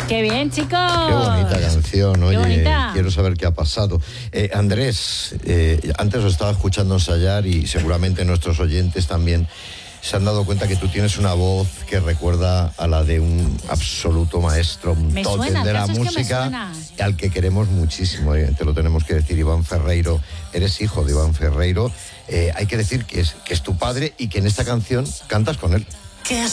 ¡Qué bien, chicos! Qué bonita canción, oye, bonita. Quiero saber qué ha pasado. Andrés, antes os estaba escuchando ensayar y seguramente nuestros oyentes también se han dado cuenta que tú tienes una voz que recuerda a la de un absoluto maestro, un tótem de la música, al que queremos muchísimo, te lo tenemos que decir, Iván Ferreiro. Eres hijo de Iván Ferreiro. Hay que decir que es tu padre y que en esta canción cantas con él.